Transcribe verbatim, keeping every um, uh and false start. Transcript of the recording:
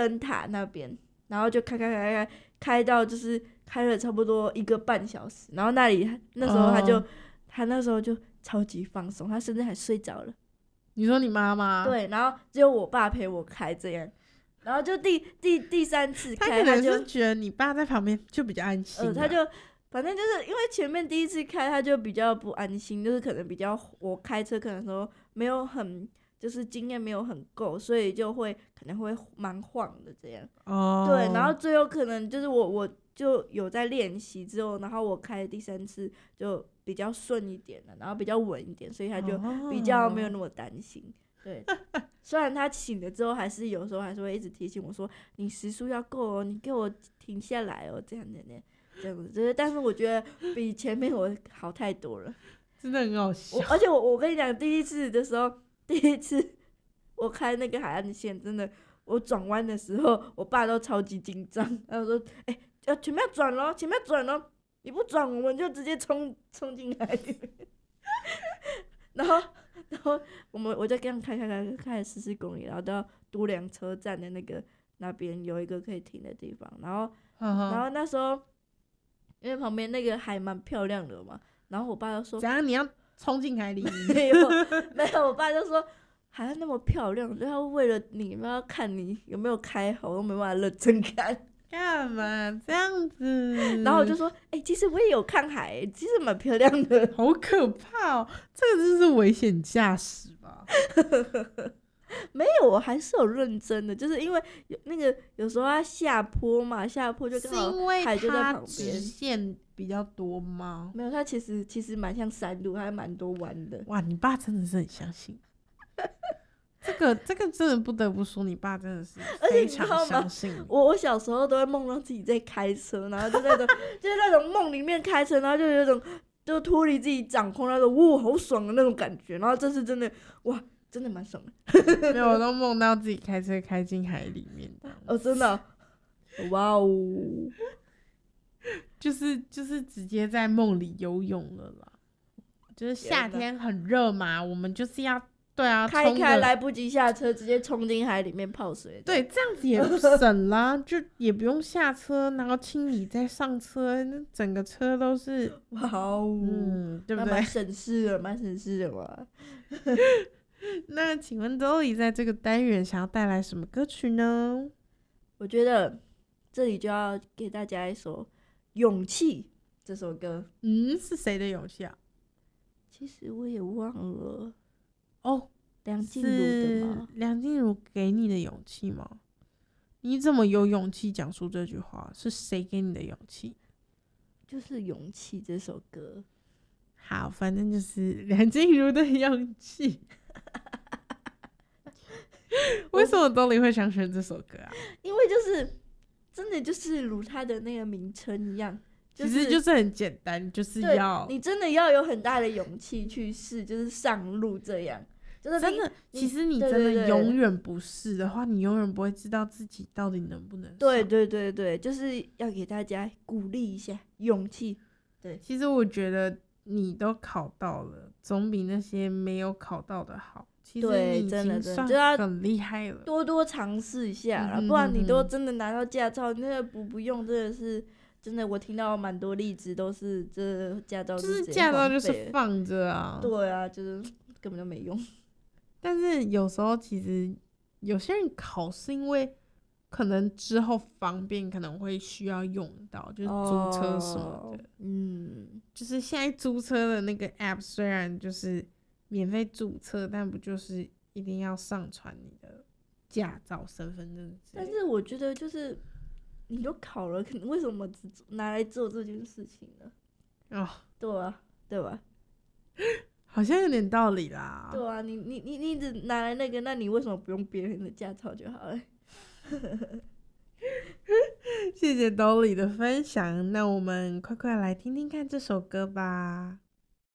灯塔那边，然后就开开开开开到就是开了差不多一个半小时，然后那里那时候他就、oh. 他那时候就超级放松，他甚至还睡着了。 你说你妈妈？ 对，然后只有我爸陪我开这样，然后就第第第三次开， 他可能是觉得你爸在旁边就比较安心、啊。 呃，他就反正就是因为前面第一次开他就比较不安心，就是可能比较我开车可能说没有很就是经验没有很够，所以就会可能会蛮晃的这样。 哦、oh. 对，然后最后可能就是我我就有在练习之后，然后我开第三次就比较顺一点了，然后比较稳一点，所以他就比较没有那么担心。Oh. 对，虽然他醒了之后还是有时候还是会一直提醒我说你时速要够哦，你给我停下来哦，这样子这样子，就是但是我觉得比前面我好太多了， 真的很好笑。 而且我我跟你讲，第一次的时候，第一次我开那个海岸线，真的我转弯的时候，我爸都超级紧张，然后说：“哎、欸，要前面要转咯，前面要转咯，你不转我们就直接冲冲进海里面。”然后，然后我们我就这样开开开开了十四公里，然后到都良车站的那个那边有一个可以停的地方，然后，然后那时候因为旁边那个海蛮漂亮的嘛，然后我爸就说：“ 怎样？你要冲进海里？” 没有，没有，我爸就说：“海岸那么漂亮，就要为了你，要看你有没有开好，我都没办法认真看。” 干嘛这样子？ 然后我就说：“哎、欸，其实我也有看海，其实蛮漂亮的。” 好可怕哦！这个就是危险驾驶吧？ 没有，我还是有认真的，就是因为有那个有时候要下坡嘛，下坡就刚好海就在旁边。 是因为它直线比较多吗？ 没有，它其实其实蛮像山路，还蛮多弯的。 哇，你爸真的是很相信。这个这个真的不得不说，你爸真的是非常相信你。 我我小时候都会梦到自己在开车，然后就那种就是那种梦里面开车，然后就有一种就脱离自己掌控那种哇好爽的那种感觉。然后这次真的哇真的蛮爽的。 没有，我都梦到自己开车开进海里面。 哦，真的、哦，哇哦， 就是就是直接在梦里游泳了啦。就是夏天很热嘛，我们就是要。对啊， 开一开来不及下车，直接冲进海里面泡水。 对，这样子也不省啦，就也不用下车，然后清理再上车，那整个车都是哇哦， 嗯，对不对？ 蛮省事的，蛮省事的嘛。 那请问 Dolly 在这个单元想要带来什么歌曲呢？ 我觉得这里就要给大家一首《勇气》这首歌。 嗯，是谁的勇气啊？ 其实我也忘了。 哦， 梁静茹的吗？ 梁静茹给你的勇气吗？你怎么有勇气讲出这句话？是谁给你的勇气？ 就是《勇气》这首歌。 好，反正就是梁静茹的勇气。为什么Dolly会想选这首歌啊？ 因为就是真的就是如它的那个名称一样。就是、 其实就是很简单，就是要你真的要有很大的勇气去试，就是上路这样。就是真的，其实你真的永远不试的话，你永远不会知道自己到底能不能上。 对对对对，就是要给大家鼓励一下，勇气。对， 其实我觉得你都考到了，总比那些没有考到的好。其实你已经算很厉害了， 多多尝试一下啦，不然你都真的拿到驾照，那个不不用真的是。真的，我听到蛮多例子都是这驾照就是驾照就是放着啊， 对啊，就是根本就没用。 但是有时候其实有些人考是因为可能之后方便，可能会需要用到，就是租车什么的。哦、嗯，就是现在租车的那个 app 虽然就是免费注册，但不就是一定要上传你的驾照、身份证？ 但是我觉得就是。你都考了，可能为什么只拿来做这件事情呢？ 哦， 对啊，对吧？ 好像有点道理啦。 对啊，你你你你只拿来那个，那你为什么不用别人的驾照就好了？ 谢谢 Dolly 的分享，那我们快快来听听看这首歌吧。